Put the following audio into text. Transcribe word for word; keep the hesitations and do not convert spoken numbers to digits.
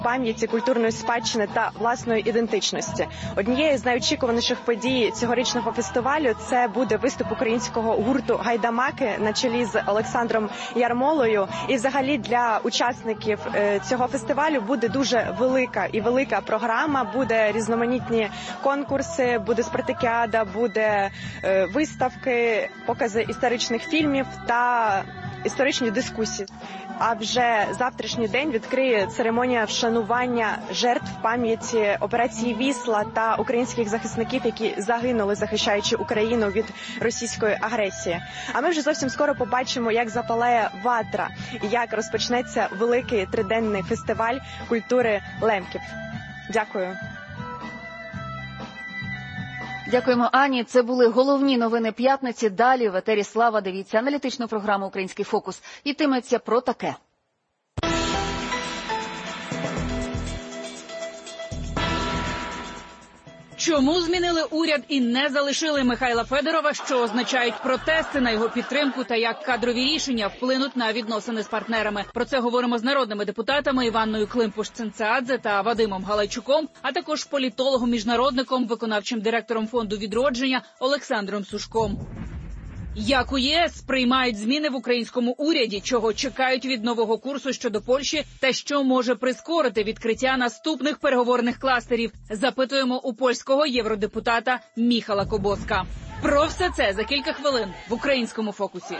пам'яті, культурної спадщини та власної ідентичності. Однією з найочікуваніших подій цьогорічного фестивалю це буде виступ українського гурту «Гайдамаки» на чолі з Олександром Ярмолою. І взагалі для учасників цього фестивалю буде дуже велика і велика програма, буде різноманітні конкурси, буде спартакіада, буде виставки, покази історичних фільмів та історичні дискусії. А вже завтрашній день відкриє церемонія вшанування жертв пам'яті операції «Вісла» та українських захисників, які загинули, захищаючи Україну від російської агресії. А ми вже зовсім скоро побачимо, як запалає ватра і як розпочнеться великий триденний фестиваль культури лемків. Дякую. Дякуємо, Ані. Це були головні новини п'ятниці. Далі в етері Слава. Дивіться аналітичну програму «Український фокус». Йтиметься про таке. Чому змінили уряд і не залишили Михайла Федорова, що означають протести на його підтримку та як кадрові рішення вплинуть на відносини з партнерами? Про це говоримо з народними депутатами Іванною Климпуш-Цинцеадзе та Вадимом Галайчуком, а також політологом-міжнародником, виконавчим директором Фонду відродження Олександром Сушком. Як у ЄС сприймають зміни в українському уряді, чого чекають від нового курсу щодо Польщі та що може прискорити відкриття наступних переговорних кластерів, запитуємо у польського євродепутата Міхала Кобоска. Про все це за кілька хвилин в «Українському фокусі».